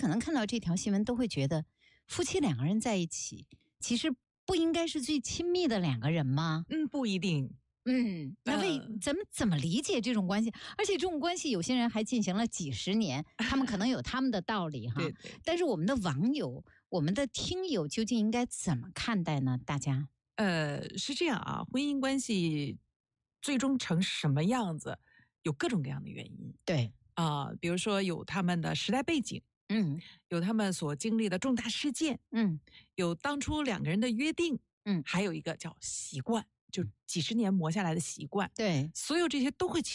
可能看到这条新闻都会觉得，夫妻2个人在一起，其实不应该是最亲密的2个人吗？ 不一定。 那咱们怎么理解这种关系？而且这种关系，有些人还进行了几十年，他们可能有他们的道理哈。 对。 但是我们的网友、我们的听友究竟应该怎么看待呢？大家？ 是这样啊，婚姻关系最终成什么样子，有各种各样的原因。 对比如说有他们的时代背景，有他们所经历的重大事件，有当初2个人的约定，还有一个叫习惯，就几十年磨下来的习惯。 对， 所有这些都会